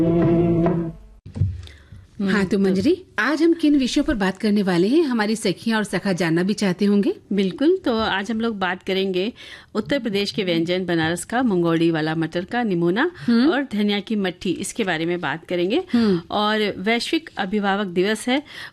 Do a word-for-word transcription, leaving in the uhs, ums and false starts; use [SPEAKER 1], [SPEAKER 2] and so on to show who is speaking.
[SPEAKER 1] हाँ तो मंजरी, आज हम किन विषयों पर बात करने वाले हैं? हमारी सखियां और सखा जानना भी चाहते होंगे।
[SPEAKER 2] बिल्कुल, तो आज हम लोग बात करेंगे उत्तर प्रदेश के व्यंजन बनारस का मंगोड़ी वाला मटर का निमोना और धनिया की मट्ठी, इसके बारे में बात करेंगे। और वैश्विक अभिभावक दिवस है,